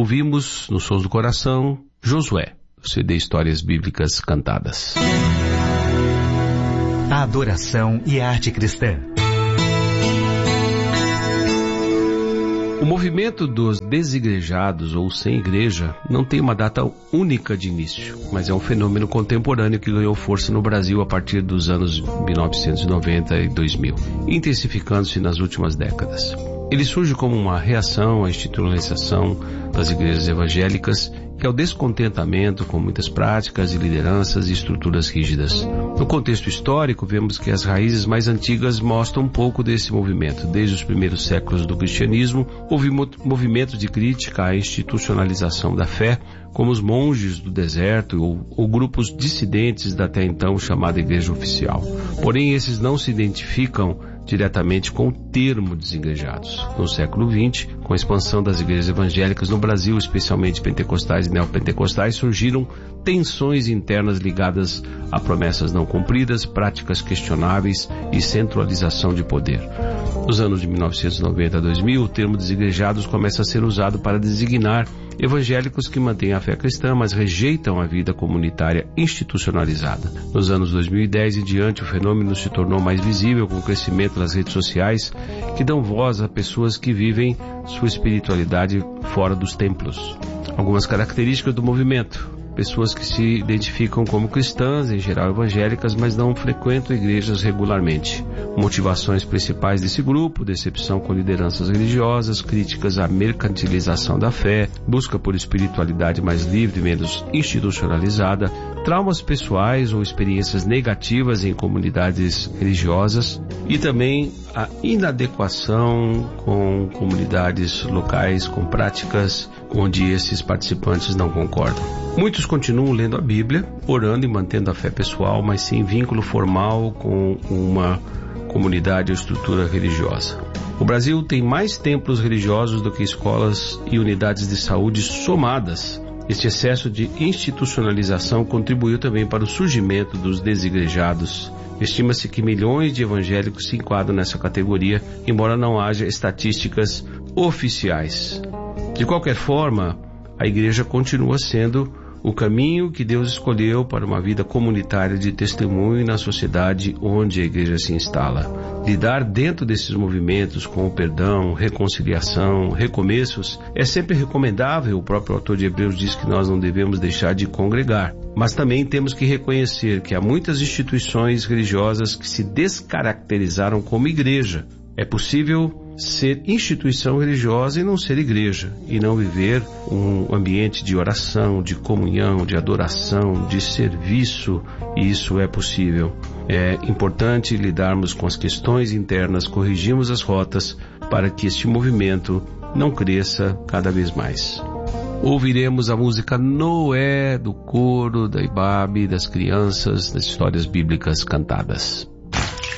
Ouvimos, nos Sons do Coração, Josué, o CD Histórias Bíblicas Cantadas. A adoração e a arte cristã. O movimento dos desigrejados ou sem igreja não tem uma data única de início, mas é um fenômeno contemporâneo que ganhou força no Brasil a partir dos anos 1990 e 2000, intensificando-se nas últimas décadas. Ele surge como uma reação à institucionalização das igrejas evangélicas e ao descontentamento com muitas práticas e lideranças e estruturas rígidas. No contexto histórico, vemos que as raízes mais antigas mostram um pouco desse movimento. Desde os primeiros séculos do cristianismo, houve movimentos de crítica à institucionalização da fé, como os monges do deserto ou grupos dissidentes da até então chamada Igreja Oficial. Porém, esses não se identificam diretamente com o termo desigrejados. No século XX, com a expansão das igrejas evangélicas no Brasil, especialmente pentecostais e neopentecostais, surgiram tensões internas ligadas a promessas não cumpridas, práticas questionáveis e centralização de poder. Nos anos de 1990 a 2000, o termo desigrejados começa a ser usado para designar evangélicos que mantêm a fé cristã, mas rejeitam a vida comunitária institucionalizada. Nos anos 2010 em diante, o fenômeno se tornou mais visível com o crescimento das redes sociais, que dão voz a pessoas que vivem sua espiritualidade fora dos templos. Algumas características do movimento: pessoas que se identificam como cristãs, em geral evangélicas, mas não frequentam igrejas regularmente. Motivações principais desse grupo: decepção com lideranças religiosas, críticas à mercantilização da fé, busca por espiritualidade mais livre e menos institucionalizada, traumas pessoais ou experiências negativas em comunidades religiosas e também a inadequação com comunidades locais, com práticas onde esses participantes não concordam. Muitos continuam lendo a Bíblia, orando e mantendo a fé pessoal, mas sem vínculo formal com uma comunidade ou estrutura religiosa. O Brasil tem mais templos religiosos do que escolas e unidades de saúde somadas. Este excesso de institucionalização contribuiu também para o surgimento dos desigrejados. Estima-se que milhões de evangélicos se enquadram nessa categoria, embora não haja estatísticas oficiais. De qualquer forma, a igreja continua sendo o caminho que Deus escolheu para uma vida comunitária de testemunho na sociedade onde a igreja se instala. Lidar dentro desses movimentos com o perdão, reconciliação, recomeços é sempre recomendável. O próprio autor de Hebreus diz que nós não devemos deixar de congregar. Mas também temos que reconhecer que há muitas instituições religiosas que se descaracterizaram como igreja. É possível ser instituição religiosa e não ser igreja, e não viver um ambiente de oração, de comunhão, de adoração, de serviço, e isso é possível. É importante lidarmos com as questões internas, corrigirmos as rotas para que este movimento não cresça cada vez mais. Ouviremos a música Noé, do coro da Ibabe, das crianças, das histórias bíblicas cantadas.